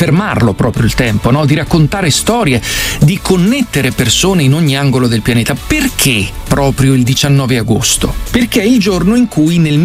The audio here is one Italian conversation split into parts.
fermarlo proprio il tempo, no? Di raccontare storie, di connettere persone in ogni angolo del pianeta. Perché proprio il 19 agosto? Perché è il giorno in cui nel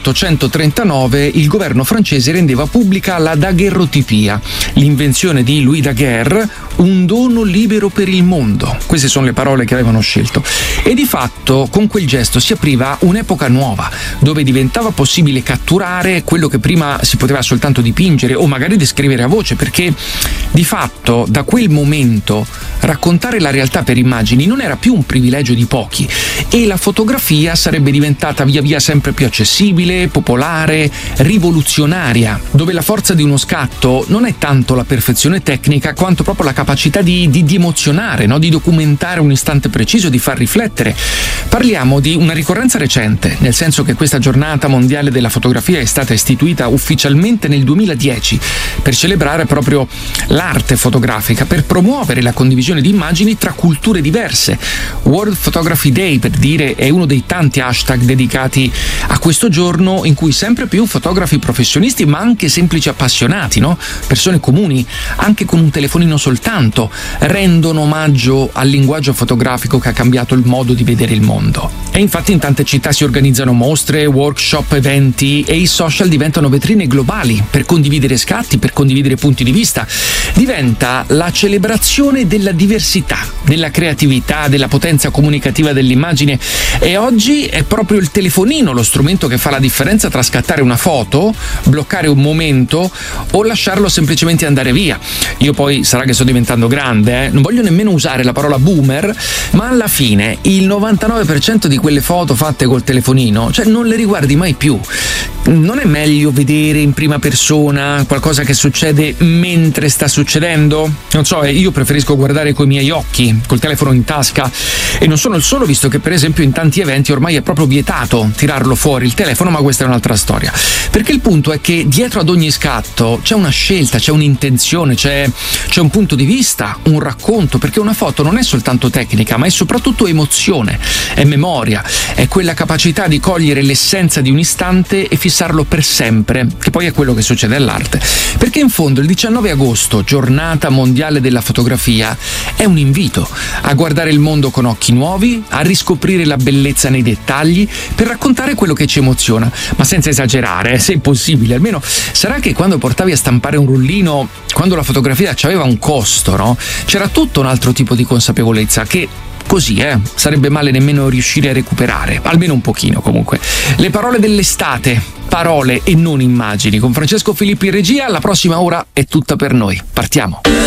1839 il governo francese rendeva pubblica la daguerrotipia, l'invenzione di Louis Daguerre, un dono libero per il mondo. Queste sono le parole che avevano scelto. E di fatto con quel gesto si apriva un'epoca nuova, dove diventava possibile catturare quello che prima si poteva soltanto dipingere o magari descrivere a voce, perché di fatto da quel momento raccontare la realtà per immagini non era più un privilegio di pochi e la fotografia sarebbe diventata via via sempre più accessibile, popolare, rivoluzionaria, dove la forza di uno scatto non è tanto la perfezione tecnica quanto proprio la capacità di emozionare, no? Di documentare un istante preciso, di far riflettere. Parliamo di una ricorrenza recente, nel senso che questa giornata mondiale della fotografia è stata istituita ufficialmente nel 2010 per celebrare proprio l'arte fotografica, per promuovere la condivisione di immagini tra culture diverse. World Photography Day, per dire, è uno dei tanti hashtag dedicati a questo giorno in cui sempre più fotografi professionisti, ma anche semplici appassionati, no? Persone comuni, anche con un telefonino soltanto, rendono omaggio al linguaggio fotografico che ha cambiato il modo di vedere il mondo. E infatti in tante città si organizzano mostre, workshop, eventi e i social diventano vetrine globali per condividere scatti, per condividere punti di vista. Diventa la celebrazione della diversità, della creatività, della potenza comunicativa dell'immagine e oggi è proprio il telefonino lo strumento che fa la differenza tra scattare una foto, bloccare un momento o lasciarlo semplicemente andare via. Io poi sarà che sto diventando grande, non voglio nemmeno usare la parola boomer, ma alla fine il 99% di quelle foto fatte col telefonino, cioè non le riguardi mai più. Non è meglio vedere in prima persona qualcosa che succede mentre sta succedendo? Non so, io preferisco guardare coi miei occhi, col telefono in tasca, e non sono il solo, visto che per esempio in tanti eventi ormai è proprio vietato tirarlo fuori il telefono, ma questa è un'altra storia. Perché il punto è che dietro ad ogni scatto c'è una scelta, c'è un'intenzione, c'è un punto di vista, un racconto, perché una foto non è soltanto tecnica, ma è soprattutto emozione, è memoria, è quella capacità di cogliere l'essenza di un istante e fissarlo per sempre, che poi è quello che succede all'arte. Perché in fondo il 19 agosto, giornata mondiale della fotografia, è un invito a guardare il mondo con occhi nuovi, a riscoprire la bellezza nei dettagli, per raccontare quello che ci emoziona, ma senza esagerare, se è possibile. Almeno sarà che quando portavi a stampare un rullino, quando la fotografia aveva un costo, no? C'era tutto un altro tipo di consapevolezza che così, sarebbe male nemmeno riuscire a recuperare, almeno un pochino comunque. Le parole dell'estate, parole e non immagini. Con Francesco Filippi in regia, la prossima ora è tutta per noi. Partiamo.